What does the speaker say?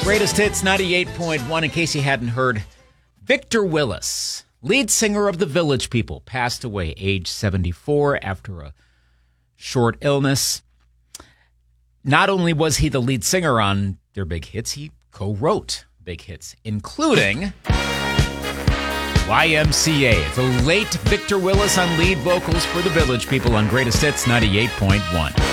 Greatest Hits 98.1. In case you hadn't heard, Victor Willis, lead singer of the Village People, passed away age 74 after a short illness. Not only was he the lead singer on their big hits, he co-wrote big hits, including YMCA. The late Victor Willis on lead vocals for the Village People on Greatest Hits 98.1.